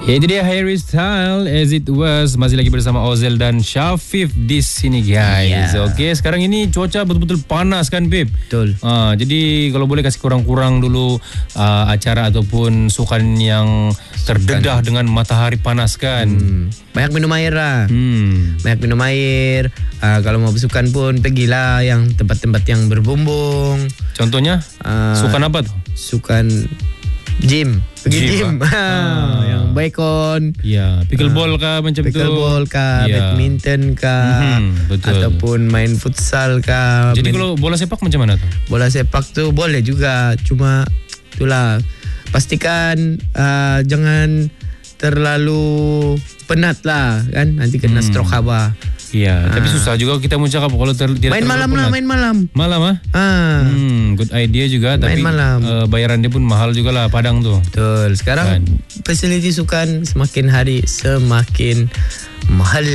Ya, itu dia Harry Style As It Was. Masih lagi bersama Ozel dan Syafif di sini guys. Okey, sekarang ini cuaca betul-betul panas kan Bib? Betul. Jadi kalau boleh kasih kurang-kurang dulu acara ataupun sukan yang terdedah dengan matahari panas kan. Banyak minum air lah. Banyak minum air. Kalau mau bersukan pun pergilah yang tempat-tempat yang berbumbung. Contohnya sukan apa tuh? Sukan gym. Pergi gym. Yang baikon. Ya, pickleball kah macam tu? Pickleball kah, badminton kah, betul. ataupun main futsal kah. Jadi kalau bola sepak macam mana tu? Bola sepak tu boleh juga, cuma itulah pastikan jangan terlalu penat lah kan, nanti kena stroke haba. Ya, tapi susah juga kita mau cakap kalau tidak main malam lah, main malam. Malam good idea juga, main tapi malam. bayaran dia pun mahal juga lah Padang tu. Betul. Sekarang fasiliti sukan semakin hari semakin mahal.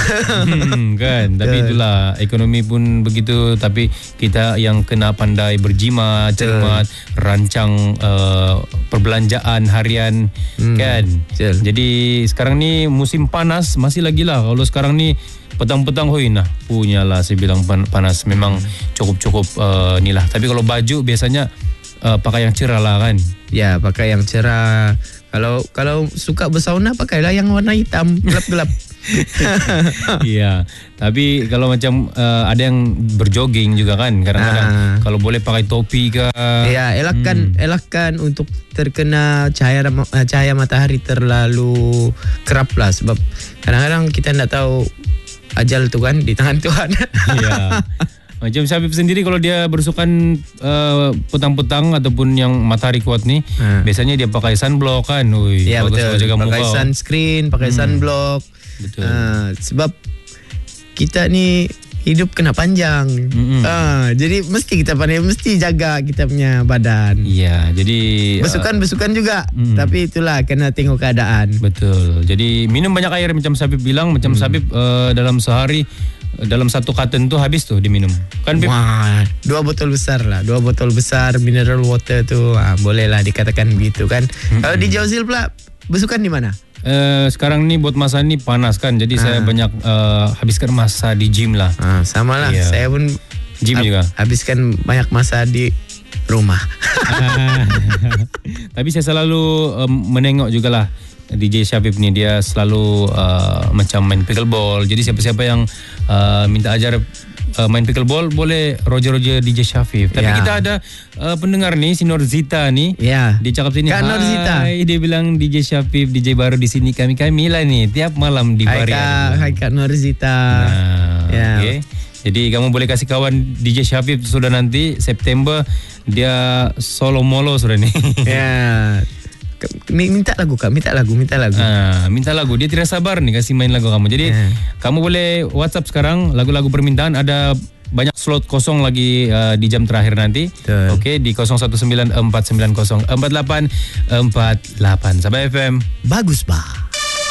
Kan, tapi itulah ekonomi pun begitu, tapi kita yang kena pandai berjimat, cermat, rancang perbelanjaan harian kan. Jadi sekarang ni musim panas masih lagi lah. Kalau sekarang ni petang-petang punyalah saya bilang panas memang cukup ni lah. Tapi kalau baju biasanya pakai yang cerah lah kan. Ya, pakai yang cerah. Kalau suka bersauna pakailah yang warna hitam gelap-gelap. Iya, tapi kalau macam ada yang berjoging juga kan kadang-kadang kalau boleh pakai topi ke. Ya, elakkan untuk terkena cahaya matahari terlalu kerap lah, sebab kadang-kadang kita tidak tahu ajal tu kan di tangan Tuhan. Iya. Macam Syafif sendiri kalau dia bersukan petang-petang ataupun yang matahari kuat ni, biasanya dia pakai sunblock kan. Ya, betul. Pakai sunscreen, pakai sunblock. Betul. Sebab kita ni hidup kena panjang. Jadi mesti kita pandai, mesti jaga kita punya badan. Iya, jadi bersukan juga. Tapi itulah kena tengok keadaan. Betul. Jadi minum banyak air macam Syafif bilang, macam Syafif dalam sehari dalam satu carton tu habis tu diminum. Kan Bib? Wah, 2 botol besar lah. 2 botol besar mineral water tu. Bolehlah dikatakan begitu kan. Kalau di Jauhzil pula bersukan di mana? Sekarang ni buat masa ni panas kan, jadi saya banyak habiskan masa di gym lah. Sama lah, saya pun gym juga. Habiskan banyak masa di rumah. Tapi saya selalu menengok jugalah DJ Syafif ni, dia selalu macam main pickleball. Jadi siapa-siapa yang minta ajar main pickleball boleh Roger DJ Syafif. Tapi kita ada pendengar ni, si Norzita ni. Dia cakap sini, Kak Norzita. Dia bilang DJ Syafif, DJ baru di sini, kami lah ni tiap malam di Varian. Hai Kak Norzita. Okay. Jadi kamu boleh kasih kawan DJ Syafif sudah nanti September dia solo molo sudah ni. Minta lagu Kak, minta lagu. Minta lagu, dia tidak sabar nih kasih main lagu kamu. Jadi kamu boleh WhatsApp sekarang lagu-lagu permintaan, ada banyak slot kosong lagi di jam terakhir nanti. Okey, di 0194904848 Sabah FM. Bagus bah.